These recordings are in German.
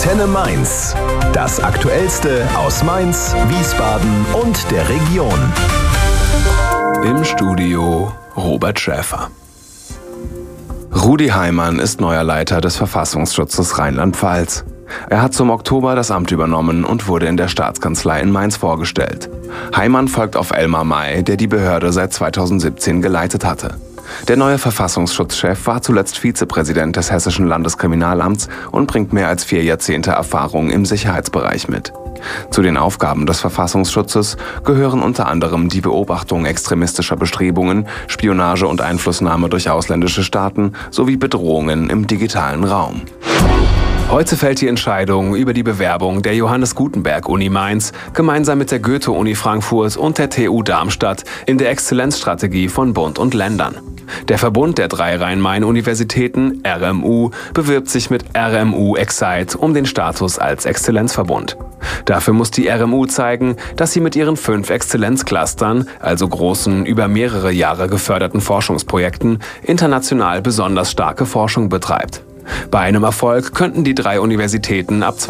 Antenne Mainz. Das Aktuellste aus Mainz, Wiesbaden und der Region. Im Studio Robert Schäfer. Rudi Heimann ist neuer Leiter des Verfassungsschutzes Rheinland-Pfalz. Er hat zum Oktober das Amt übernommen und wurde in der Staatskanzlei in Mainz vorgestellt. Heimann folgt auf Elmar May, der die Behörde seit 2017 geleitet hatte. Der neue Verfassungsschutzchef war zuletzt Vizepräsident des Hessischen Landeskriminalamts und bringt mehr als 4 Jahrzehnte Erfahrung im Sicherheitsbereich mit. Zu den Aufgaben des Verfassungsschutzes gehören unter anderem die Beobachtung extremistischer Bestrebungen, Spionage und Einflussnahme durch ausländische Staaten sowie Bedrohungen im digitalen Raum. Heute fällt die Entscheidung über die Bewerbung der Johannes Gutenberg Uni Mainz gemeinsam mit der Goethe-Uni Frankfurt und der TU Darmstadt in der Exzellenzstrategie von Bund und Ländern. Der Verbund der 3 Rhein-Main-Universitäten, RMU, bewirbt sich mit RMU Excite um den Status als Exzellenzverbund. Dafür muss die RMU zeigen, dass sie mit ihren 5 Exzellenzclustern, also großen, über mehrere Jahre geförderten Forschungsprojekten, international besonders starke Forschung betreibt. Bei einem Erfolg könnten die 3 Universitäten ab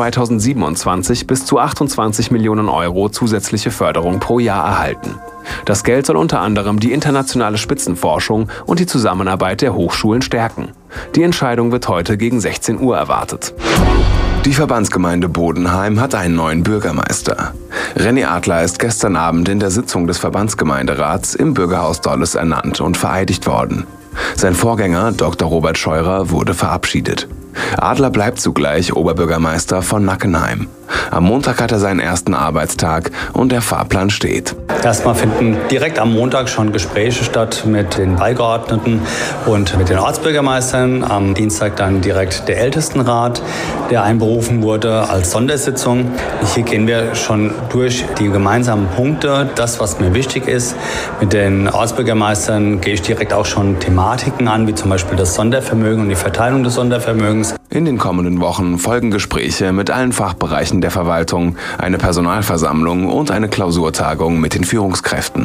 2027 bis zu 28 Millionen Euro zusätzliche Förderung pro Jahr erhalten. Das Geld soll unter anderem die internationale Spitzenforschung und die Zusammenarbeit der Hochschulen stärken. Die Entscheidung wird heute gegen 16 Uhr erwartet. Die Verbandsgemeinde Bodenheim hat einen neuen Bürgermeister. René Adler ist gestern Abend in der Sitzung des Verbandsgemeinderats im Bürgerhaus Dolles ernannt und vereidigt worden. Sein Vorgänger, Dr. Robert Scheurer, wurde verabschiedet. Adler bleibt zugleich Oberbürgermeister von Nackenheim. Am Montag hat er seinen ersten Arbeitstag und der Fahrplan steht. Erstmal finden direkt am Montag schon Gespräche statt mit den Beigeordneten und mit den Ortsbürgermeistern. Am Dienstag dann direkt der Ältestenrat, der einberufen wurde als Sondersitzung. Hier gehen wir schon durch die gemeinsamen Punkte, das, was mir wichtig ist. Mit den Ortsbürgermeistern gehe ich direkt auch schon Thematiken an, wie zum Beispiel das Sondervermögen und die Verteilung des Sondervermögens. In den kommenden Wochen folgen Gespräche mit allen Fachbereichen der Verwaltung, eine Personalversammlung und eine Klausurtagung mit den Führungskräften.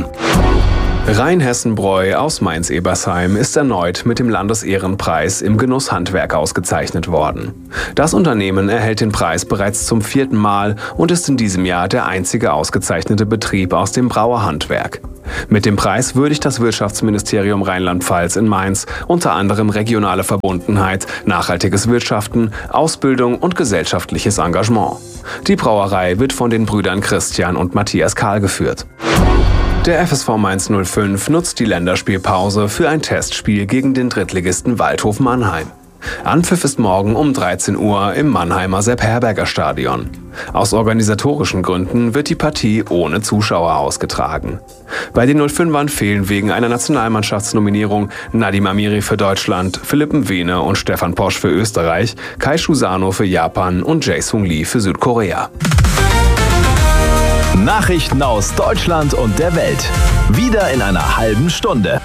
Rheinhessen-Bräu aus Mainz-Ebersheim ist erneut mit dem Landesehrenpreis im Genusshandwerk ausgezeichnet worden. Das Unternehmen erhält den Preis bereits zum 4. Mal und ist in diesem Jahr der einzige ausgezeichnete Betrieb aus dem Brauerhandwerk. Mit dem Preis würdigt das Wirtschaftsministerium Rheinland-Pfalz in Mainz unter anderem regionale Verbundenheit, nachhaltiges Wirtschaften, Ausbildung und gesellschaftliches Engagement. Die Brauerei wird von den Brüdern Christian und Matthias Kahl geführt. Der FSV Mainz 05 nutzt die Länderspielpause für ein Testspiel gegen den Drittligisten Waldhof Mannheim. Anpfiff ist morgen um 13 Uhr im Mannheimer Sepp-Herberger-Stadion. Aus organisatorischen Gründen wird die Partie ohne Zuschauer ausgetragen. Bei den 05ern fehlen wegen einer Nationalmannschaftsnominierung Nadim Amiri für Deutschland, Philipp Mwene und Stefan Posch für Österreich, Kai Shusano für Japan und Jae-Sung Lee für Südkorea. Nachrichten aus Deutschland und der Welt. Wieder in einer halben Stunde.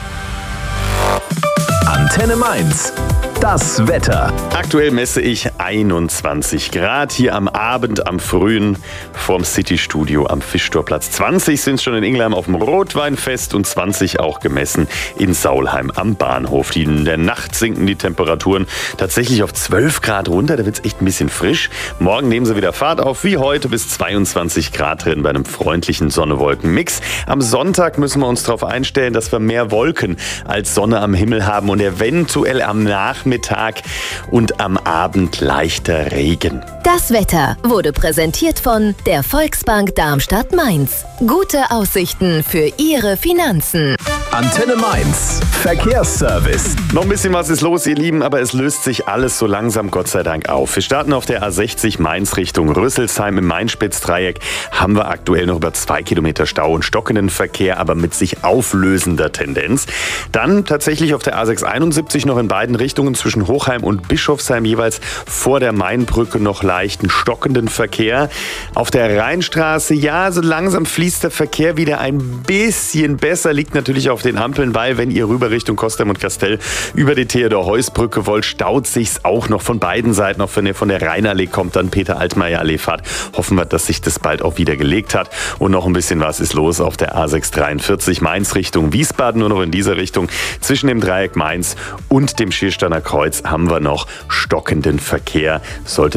Antenne Mainz. Das Wetter. Aktuell messe ich 21 Grad hier am Abend, am Frühen vorm City-Studio am Fischtorplatz. 20 sind es schon in Ingelheim auf dem Rotweinfest und 20 auch gemessen in Saulheim am Bahnhof. In der Nacht sinken die Temperaturen tatsächlich auf 12 Grad runter. Da wird es echt ein bisschen frisch. Morgen nehmen sie wieder Fahrt auf, wie heute, bis 22 Grad drin bei einem freundlichen Sonne-Wolken-Mix. Am Sonntag müssen wir uns darauf einstellen, dass wir mehr Wolken als Sonne am Himmel haben und eventuell am Nachmittag und am Abend leichter Regen. Das Wetter wurde präsentiert von der Volksbank Darmstadt-Mainz. Gute Aussichten für Ihre Finanzen. Antenne Mainz. Verkehrsservice. Noch ein bisschen was ist los, ihr Lieben, aber es löst sich alles so langsam Gott sei Dank auf. Wir starten auf der A60 Mainz Richtung Rüsselsheim im Main-Spitz-Dreieck. Haben wir aktuell noch über 2 Kilometer Stau und stockenden Verkehr, aber mit sich auflösender Tendenz. Dann tatsächlich auf der A671 noch in beiden Richtungen zwischen Hochheim und Bischofsheim jeweils vor der Mainbrücke noch leichten stockenden Verkehr. Auf der Rheinstraße, ja, so langsam fließt der Verkehr wieder ein bisschen besser, liegt natürlich auf den Ampeln, weil wenn ihr rüber Richtung Kostheim und Kastel über die Theodor-Heuss-Brücke wollt, staut sich's auch noch von beiden Seiten, auch wenn ihr von der Rheinallee kommt, dann Peter-Altmaier-Allee fahrt. Hoffen wir, dass sich das bald auch wieder gelegt hat. Und noch ein bisschen was ist los auf der A643 Mainz Richtung Wiesbaden, nur noch in dieser Richtung. Zwischen dem Dreieck Mainz und dem Schiersteiner Kreuz haben wir noch stockenden Verkehr, sollte sich aber auch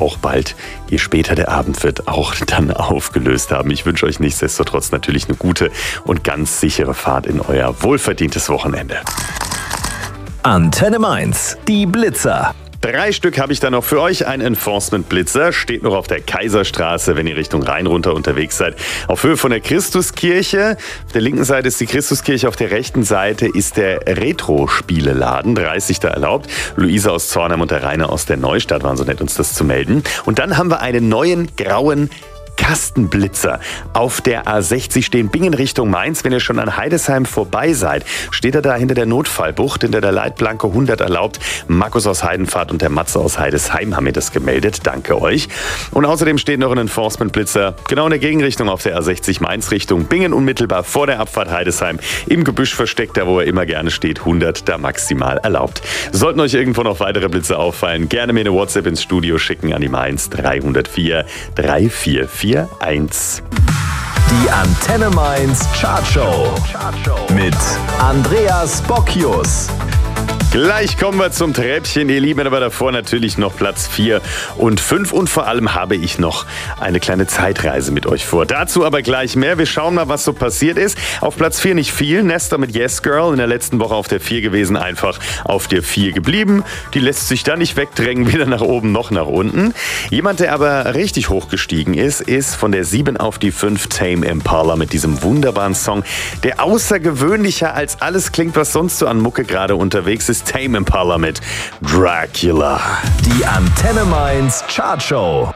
auch bald, je später der Abend wird, auch dann aufgelöst haben. Ich wünsche euch nichtsdestotrotz natürlich eine gute und ganz sichere Fahrt in euer wohlverdientes Wochenende. Antenne Mainz, die Blitzer. 3 Stück habe ich da noch für euch. Ein Enforcement-Blitzer steht noch auf der Kaiserstraße, wenn ihr Richtung Rhein runter unterwegs seid. Auf Höhe von der Christuskirche. Auf der linken Seite ist die Christuskirche, auf der rechten Seite ist der Retro-Spieleladen. 30 da erlaubt. Luisa aus Zornheim und der Rainer aus der Neustadt waren so nett, uns das zu melden. Und dann haben wir einen neuen grauen Kastenblitzer. Auf der A60 stehen Bingen Richtung Mainz. Wenn ihr schon an Heidesheim vorbei seid, steht er da hinter der Notfallbucht, hinter der Leitplanke 100 erlaubt. Markus aus Heidenfahrt und der Matze aus Heidesheim haben mir das gemeldet. Danke euch. Und außerdem steht noch ein Enforcement-Blitzer genau in der Gegenrichtung auf der A60 Mainz Richtung Bingen, unmittelbar vor der Abfahrt Heidesheim. Im Gebüsch versteckt, da wo er immer gerne steht, 100 da maximal erlaubt. Sollten euch irgendwo noch weitere Blitze auffallen, gerne mir eine WhatsApp ins Studio schicken an die Mainz 304 344 1. Die Antenne Mainz Chartshow mit Andreas Bocchius. Gleich kommen wir zum Treppchen, ihr Lieben, aber davor natürlich noch Platz 4 und 5 und vor allem habe ich noch eine kleine Zeitreise mit euch vor. Dazu aber gleich mehr. Wir schauen mal, was so passiert ist. Auf Platz 4 nicht viel. Nesta mit Yes Girl, in der letzten Woche auf der 4 gewesen, einfach auf der 4 geblieben. Die lässt sich da nicht wegdrängen, weder nach oben noch nach unten. Jemand, der aber richtig hochgestiegen ist von der 7 auf die 5 Tame Impala mit diesem wunderbaren Song, der außergewöhnlicher als alles klingt, was sonst so an Mucke gerade unterwegs ist. Tame Impala mit Dracula. Die Antenne Mainz Chartshow.